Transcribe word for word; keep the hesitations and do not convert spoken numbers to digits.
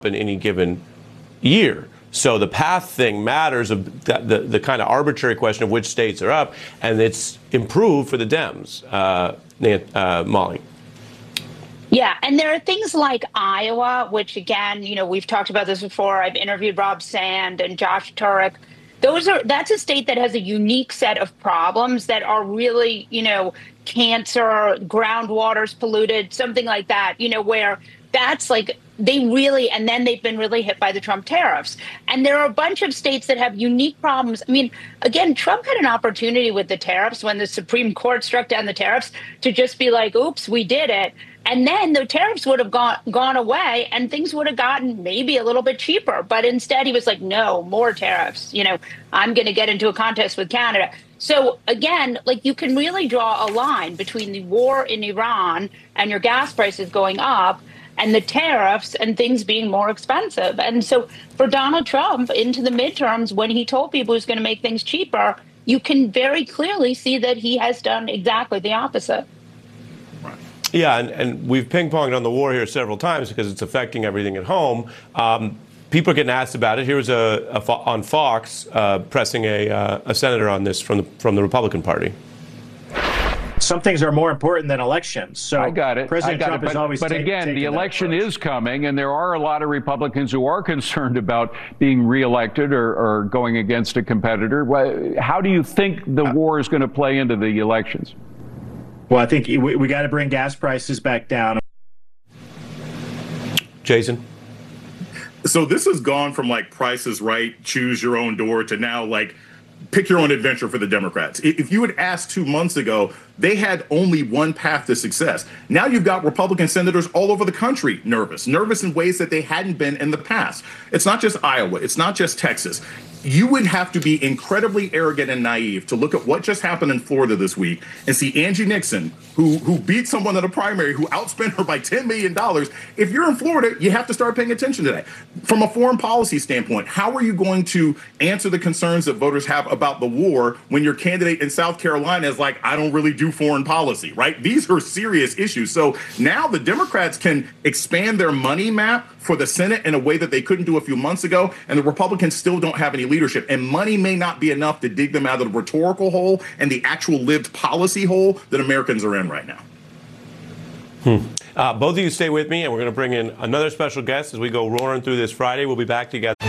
in any given year. So the path thing matters, of the, the, the kind of arbitrary question of which states are up, and it's improved for the Dems, uh, uh, Molly. Yeah, and there are things like Iowa, which, again, you know, we've talked about this before. I've interviewed Rob Sand and Josh Turek. Those are that's a state that has a unique set of problems that are really, you know, cancer, groundwater's polluted, something like that, you know, where that's like they really and then they've been really hit by the Trump tariffs. And there are a bunch of states that have unique problems. I mean, again, Trump had an opportunity with the tariffs when the Supreme Court struck down the tariffs to just be like, oops, we did it. And then the tariffs would have gone gone away and things would have gotten maybe a little bit cheaper. But instead, he was like, no, more tariffs. You know, I'm going to get into a contest with Canada. So, again, like you can really draw a line between the war in Iran and your gas prices going up and the tariffs and things being more expensive. And so for Donald Trump into the midterms, when he told people he was going to make things cheaper, you can very clearly see that he has done exactly the opposite. Yeah, and, and we've ping-ponged on the war here several times because it's affecting everything at home. Um, people are getting asked about it. Here was a, a on Fox uh, pressing a, uh, a senator on this from the, from the Republican Party. Some things are more important than elections. So I got it. President I got Trump it. is but, always But take, again, the election approach. is coming, and there are a lot of Republicans who are concerned about being reelected or, or going against a competitor. How do you think the war is going to play into the elections? Well, I think we, we got to bring gas prices back down. Jason? So this has gone from like Price is Right, choose your own door to now like pick your own adventure for the Democrats. If you had asked two months ago, they had only one path to success. Now you've got Republican senators all over the country nervous, nervous in ways that they hadn't been in the past. It's not just Iowa. It's not just Texas. You would have to be incredibly arrogant and naive to look at what just happened in Florida this week and see Angie Nixon, who who beat someone in a primary, who outspent her by ten million dollars. If you're in Florida, you have to start paying attention to that. From a foreign policy standpoint, how are you going to answer the concerns that voters have about the war when your candidate in South Carolina is like, I don't really do foreign policy, right? These are serious issues. So now the Democrats can expand their money map for the Senate in a way that they couldn't do a few months ago, and the Republicans still don't have any leadership. And money may not be enough to dig them out of the rhetorical hole and the actual lived policy hole that Americans are in right now. Hmm. Uh, both of you stay with me, and we're going to bring in another special guest as we go roaring through this Friday. We'll be back together.